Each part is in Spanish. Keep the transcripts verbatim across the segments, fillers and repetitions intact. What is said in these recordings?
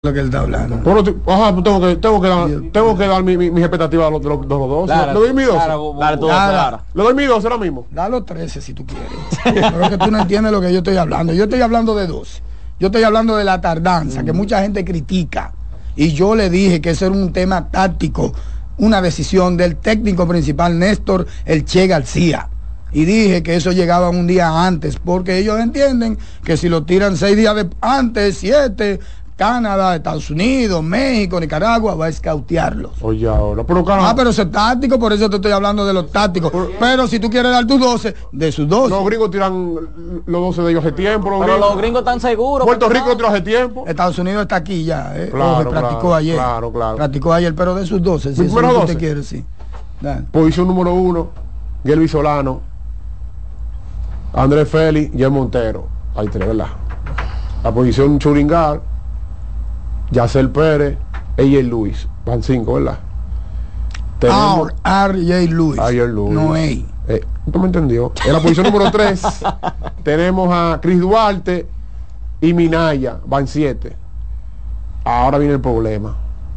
lo que él está hablando. Bueno, ajá, pues tengo que, tengo que dar, tengo que dar mi, mi, mis expectativas de los, de los, de los dos. Claro, ¿Le doy mi doce? Claro, dale tú doce, claro. ¿Le doy mi doce ahora mismo? Da los trece si tú quieres. Pero es que tú no entiendes lo que yo estoy hablando. Yo estoy hablando de doce. Yo estoy hablando de la tardanza, mm. que mucha gente critica. Y yo le dije que ese era un tema táctico, una decisión del técnico principal, Néstor El Che García. Y dije que eso llegaba un día antes, porque ellos entienden que si lo tiran seis días de, antes, siete... Canadá, Estados Unidos, México, Nicaragua, va a escautearlos. Oye, ahora, pero Canadá. Ah, pero eso es táctico, por eso te estoy hablando de los tácticos. Pero, pero si tú quieres dar tus doce, de sus doce. Los gringos tiran los doce de ellos hace tiempo. Los pero gringos. los gringos están seguros. Puerto Rico lo tiró hace tiempo. Estados Unidos está aquí ya, ¿eh? Claro, Ojo, practicó claro, ayer. Claro, claro. Practicó ayer, pero de sus doce. Si número eso doce. Te quiere, sí. Dale. Posición número uno, Gelby Solano, Andrés Félix y el Montero. Hay tres, ¿verdad? La posición Churingal, Yacel Pérez, A J Luis. Van cinco, ¿verdad? Tenemos R J Luis. R J Luis. No A. Eh, ¿Usted me entendió? En la posición número tres tenemos a Chris Duarte y Minaya. Van siete. Ahora viene el problema.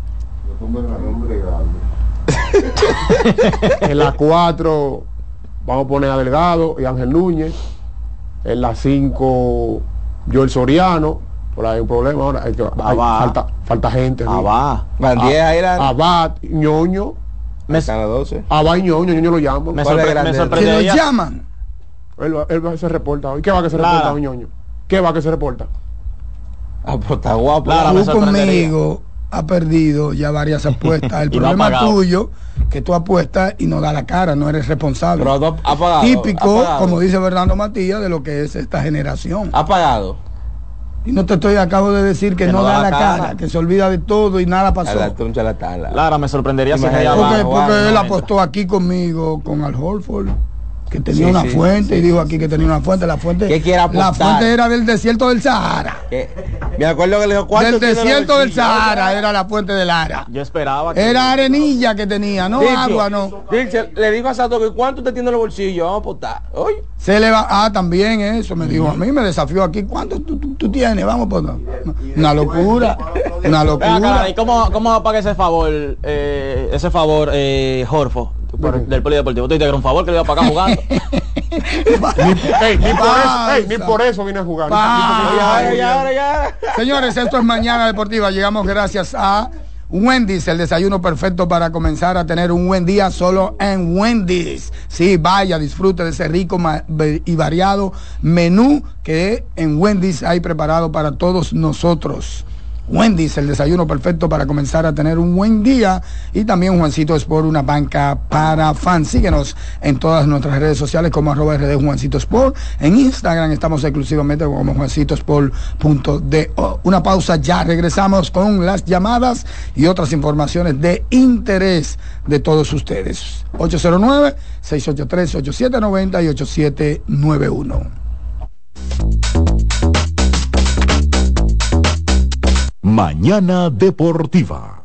En la cuatro vamos a poner a Delgado y Ángel Núñez. En la cinco Joel Soriano. Por ahí hay un problema ahora. Hay que, hay, falta, falta gente. Abad. Van diez ahí la. Abad, Ñoño. Me doce. Abad y Ñoño, Ñoño lo llaman. Me, sorpre me ¿Que lo llaman? Él, él, él se reporta hoy. ¿Qué va que se Lara. reporta, Ñoño? ¿Qué va que se reporta? Ah, pues está guapo. Lara, Tú conmigo has perdido ya varias apuestas. El problema tuyo que tú apuestas y no da la cara, no eres responsable. Pero ha pagado. Típico, ha pagado. como dice Fernando Matías, de lo que es esta generación. Ha pagado. Y no te estoy, acabo de decir que, que no, no da, da la cara, cara, que se olvida de todo y nada pasó. Lara, me sorprendería si porque, porque, porque él apostó aquí conmigo con Al Horford, que tenía sí, una sí, fuente, sí, y dijo aquí que tenía una fuente. La fuente, ¿qué quiere apostar? La fuente era del desierto del Sahara. ¿Qué? Me acuerdo que le dijo del desierto del Sahara era la fuente de Lara. Yo esperaba que era arenilla que tenía, no Dicho, agua, no. Dicho, le dijo a Sato que cuánto te tiene en los bolsillos, vamos a apostar. Hoy se le va, ah, también eso me dijo a mí, me desafió aquí, ¿cuánto tú, tú, tú tienes? Vamos por una locura, una locura. Cara, ¿y cómo, cómo va a pagar ese favor, eh, ese favor, eh, Jorfo, por, del polideportivo? Tú dices que era un favor que le iba a pagar jugando. ni, hey, ni, por eso, hey, ni por eso vine a jugar. Ya, ya, ya. Señores, esto es Mañana Deportiva. Llegamos gracias a Wendy's, el desayuno perfecto para comenzar a tener un buen día solo en Wendy's. Sí, vaya, disfrute de ese rico y variado menú que en Wendy's hay preparado para todos nosotros. Wendy's, el desayuno perfecto para comenzar a tener un buen día. Y también Juancito Sport, una banca para fans. Síguenos en todas nuestras redes sociales como arroba R D Juancito Sport. En Instagram estamos exclusivamente como Juancito Sport punto do. Una pausa, ya regresamos con las llamadas y otras informaciones de interés de todos ustedes. ocho cero nueve, seis ocho tres, ocho siete nueve cero y ocho siete nueve uno. Mañana Deportiva.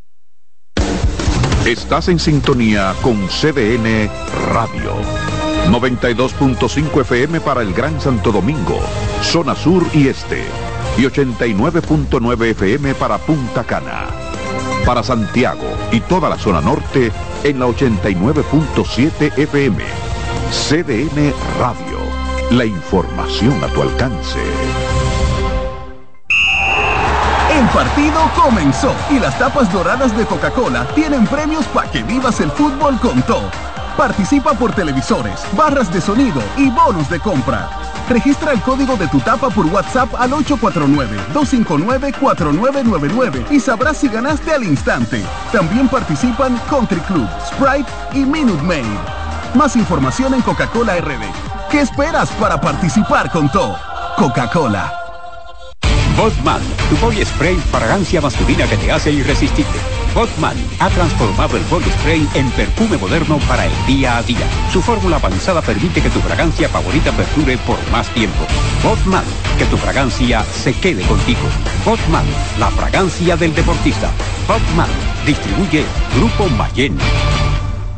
Estás en sintonía con C D N Radio. noventa y dos punto cinco F M para el Gran Santo Domingo, zona sur y este. Y ochenta y nueve punto nueve F M para Punta Cana. Para Santiago y toda la zona norte en la ochenta y nueve punto siete F M. C D N Radio. La información a tu alcance. El partido comenzó y las tapas doradas de Coca-Cola tienen premios para que vivas el fútbol con todo. Participa por televisores, barras de sonido y bonos de compra. Registra el código de tu tapa por WhatsApp al ocho cuatro nueve, dos cinco nueve, cuatro nueve nueve nueve y sabrás si ganaste al instante. También participan Country Club, Sprite y Minute Maid. Más información en Coca-Cola R D. ¿Qué esperas para participar con todo? Coca-Cola. Botman, tu body spray fragancia masculina que te hace irresistible. Botman ha transformado el body spray en perfume moderno para el día a día. Su fórmula avanzada permite que tu fragancia favorita perdure por más tiempo. Botman, que tu fragancia se quede contigo. Botman, la fragancia del deportista. Botman, distribuye Grupo Mayen.